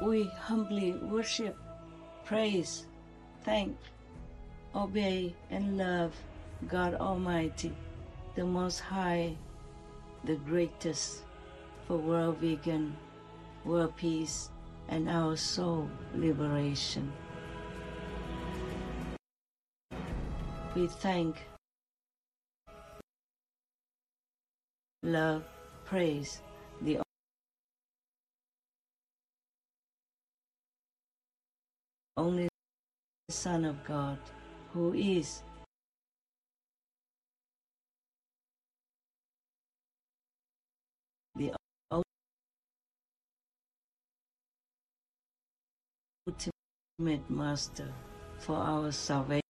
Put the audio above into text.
We humbly worship, praise, thank, obey, and love God Almighty, the Most High, the greatest, for world vegan, world peace, and our soul liberation. We thank, love, praise the only Son of God, who is the ultimate master for our salvation.